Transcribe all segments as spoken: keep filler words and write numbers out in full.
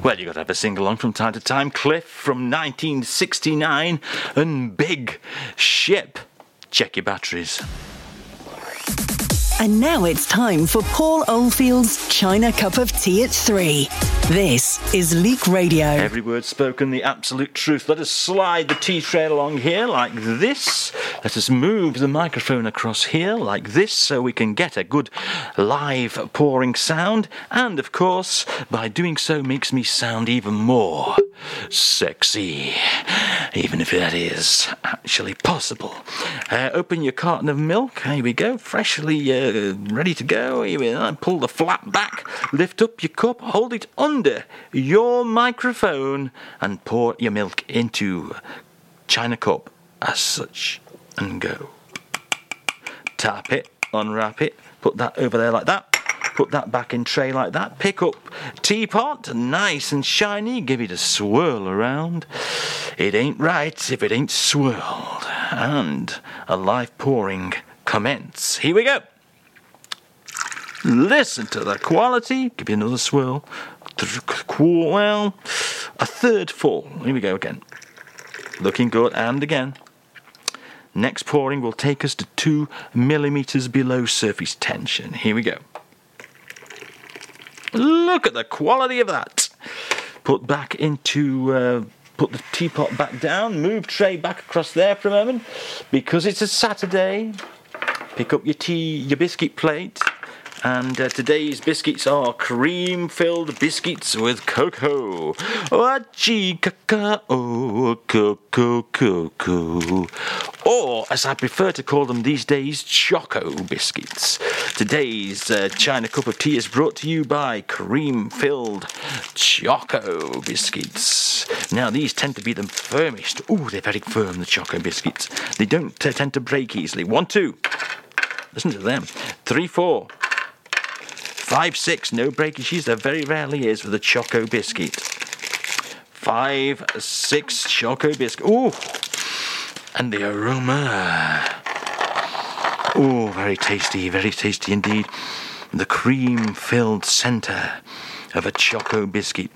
Well, you got to have a sing-along from time to time. Cliff from nineteen sixty-nine and Big Ship. Check your batteries. And now it's time for Paul Oldfield's China Cup of Tea at three. This is Leak Radio. Every word spoken, the absolute truth. Let us slide the tea tray along here like this. Let us move the microphone across here like this so we can get a good live pouring sound. And, of course, by doing so makes me sound even more sexy. Even if that is actually possible. Uh, open your carton of milk. Here we go. Freshly uh, ready to go. Here we are. Pull the flap back. Lift up your cup. Hold it under your microphone and pour your milk into China cup as such. And go. Tap it. Unwrap it. Put that over there like that. Put that back in tray like that. Pick up teapot, nice and shiny. Give it a swirl around. It ain't right if it ain't swirled. And a live pouring commence. Here we go. Listen to the quality. Give it another swirl. Well, a third full. Here we go again. Looking good. And again. Next pouring will take us to two millimeters below surface tension. Here we go. Look at the quality of that. Put back into, uh, put the teapot back down. Move tray back across there for a moment. Because it's a Saturday. Pick up your tea, your biscuit plate. And uh, today's biscuits are cream-filled biscuits with cocoa. Wachi cacao, cocoa, cocoa. Or, as I prefer to call them these days, Choco biscuits. Today's uh, China Cup of Tea is brought to you by cream-filled Choco biscuits. Now, these tend to be the firmest. Ooh, they're very firm, the Choco biscuits. They don't uh, tend to break easily. One, two. Listen to them. Three, four. Five, six, no breakages. There very rarely is with a Choco biscuit. Five, six Choco biscuit. Ooh, and the aroma. Ooh, very tasty, very tasty indeed. The cream-filled centre of a Choco biscuit.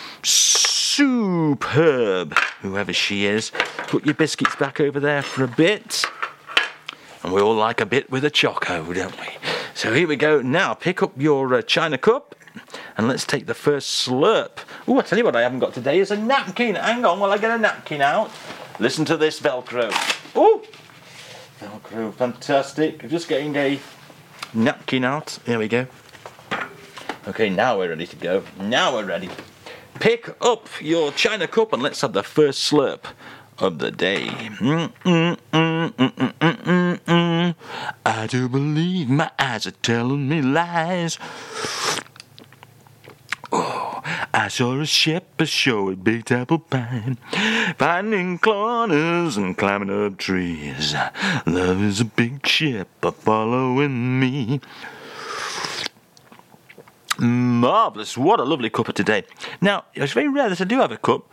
Superb, whoever she is. Put your biscuits back over there for a bit. And we all like a bit with a Choco, don't we? So here we go. Now, pick up your uh, China cup and let's take the first slurp. Oh, I tell you what I haven't got today is a napkin. Hang on while I get a napkin out. Listen to this Velcro. Oh, Velcro, fantastic. I'm just getting a napkin out. Here we go. Okay, now we're ready to go. Now we're ready. Pick up your China cup and let's have the first slurp of the day. Mm, mm, mm, mm, mm, mm, mm, mm. I do believe my eyes are telling me lies. Oh, I saw a ship ashore at Big Apple Pine, finding corners and climbing up trees. Love is a big ship a following me. Marvellous. What a lovely cuppa today. Now, it's very rare that I do have a cup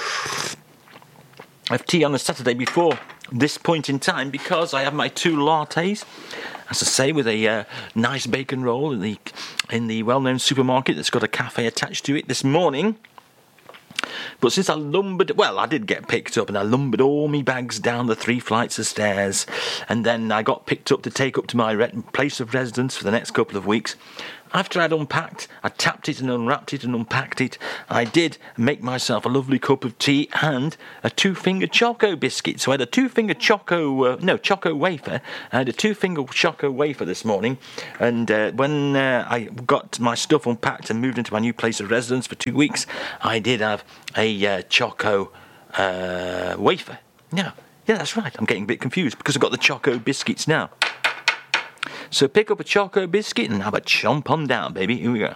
of tea on a Saturday before this point in time because I have my two lattes, as I say, with a uh, nice bacon roll in the in the well-known supermarket that's got a cafe attached to it this morning. But since I lumbered, well, I did get picked up and I lumbered all my bags down the three flights of stairs, and then I got picked up to take up to my re- place of residence for the next couple of weeks. After I'd unpacked, I tapped it and unwrapped it and unpacked it, I did make myself a lovely cup of tea and a two-finger Choco biscuit. So I had a two-finger Choco, uh, no, Choco wafer. I had a two-finger Choco wafer this morning. And uh, when uh, I got my stuff unpacked and moved into my new place of residence for two weeks, I did have a uh, Choco uh, wafer. Yeah, yeah, that's right. I'm getting a bit confused because I've got the Choco biscuits now. So pick up a Choco biscuit and have a chomp on down, baby. Here we go.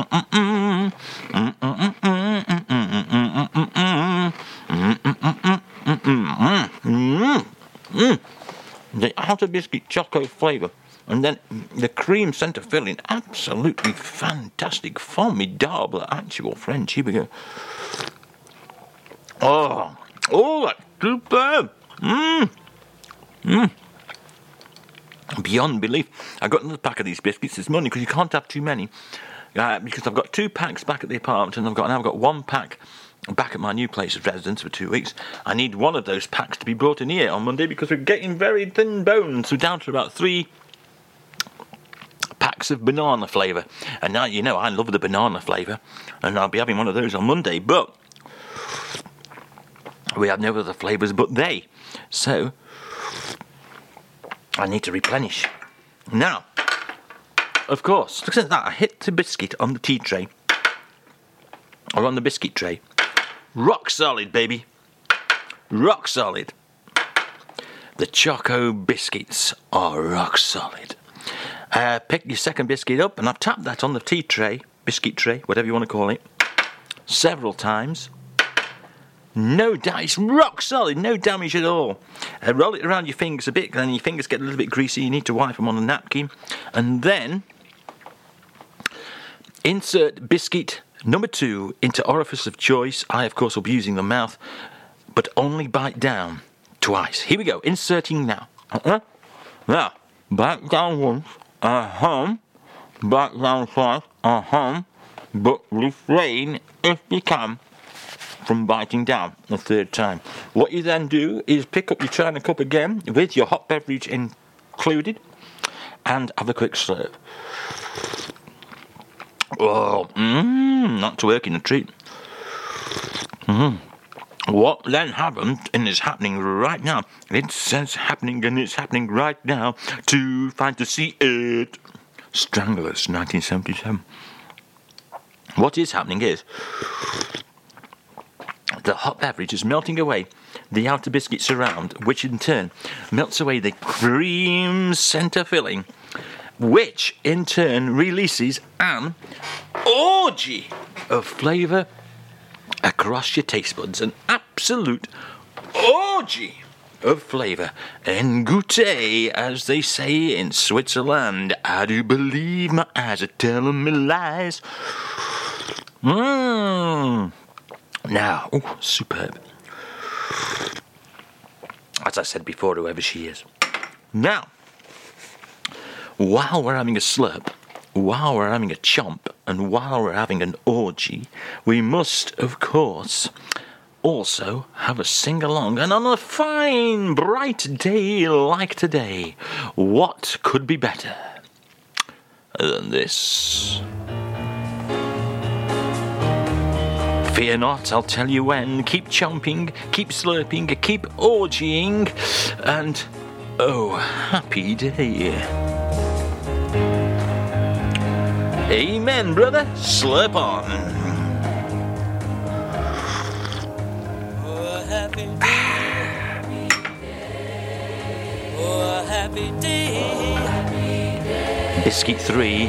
The outer biscuit Choco flavour. And then the cream centre filling. Absolutely fantastic. Formidable actual French. Here we go. Oh, oh, that's superb. Mmm. Mmm. Beyond belief. I got another pack of these biscuits this morning because you can't have too many. uh, because I've got two packs back at the apartment, and I've got now I've got one pack back at my new place of residence for two weeks. I need one of those packs to be brought in here on Monday because we're getting very thin bones. We're down to about three packs of banana flavour, and now you know I love the banana flavour, and I'll be having one of those on Monday. But we have no other flavours but they, so I need to replenish. Now, of course, look at that. I hit the biscuit on the tea tray, or on the biscuit tray. Rock solid, baby. Rock solid. The Choco biscuits are rock solid. Uh, pick your second biscuit up, and I've tapped that on the tea tray, biscuit tray, whatever you want to call it, several times. No damage, it's rock solid, no damage at all. Uh, roll it around your fingers a bit, then your fingers get a little bit greasy, you need to wipe them on a napkin. And then insert biscuit number two into orifice of choice. I, of course, will be using the mouth, but only bite down twice. Here we go, inserting now. Uh-huh. Now, back down once, uh-huh, back down twice, uh-huh, but refrain, if you can, from biting down the third time. What you then do is pick up your china cup again with your hot beverage included and have a quick slurp. Oh, mmm, that's working a treat. Mm. What then happened and is happening right now? It says happening and it's happening right now to Fantasy eight. Stranglers, nineteen seventy-seven. What is happening is the hot beverage is melting away the outer biscuit surround, which in turn melts away the cream centre filling, which in turn releases an orgy of flavour across your taste buds. An absolute orgy of flavour. En goûter, as they say in Switzerland. I do believe my eyes are telling me lies. Mmm. Now, oh, superb. As I said before, whoever she is. Now, while we're having a slurp, while we're having a chomp, and while we're having an orgy, we must, of course, also have a sing-along. And on a fine, bright day like today, what could be better than this? Fear not, I'll tell you when. Keep chomping, keep slurping, keep orgying, and oh, happy day. Amen, brother. Slurp on. Oh, happy day. Oh, happy day. Biscuit three.